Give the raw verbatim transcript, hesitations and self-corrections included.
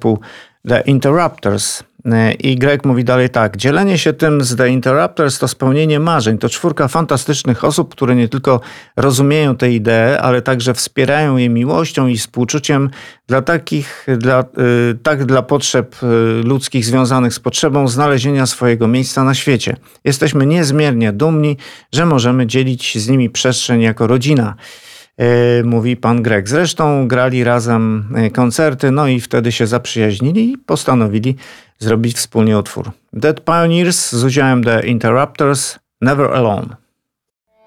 zespół The Interrupters. I Greg mówi dalej tak. Dzielenie się tym z The Interrupters to spełnienie marzeń. To czwórka fantastycznych osób, które nie tylko rozumieją te idee, ale także wspierają je miłością i współczuciem dla takich, dla, y, tak dla potrzeb y, ludzkich związanych z potrzebą znalezienia swojego miejsca na świecie. Jesteśmy niezmiernie dumni, że możemy dzielić z nimi przestrzeń jako rodzina. Mówi pan Greg. Zresztą grali razem koncerty, no i wtedy się zaprzyjaźnili i postanowili zrobić wspólnie utwór. Dead Pioneers z udziałem The Interrupters, Never Alone.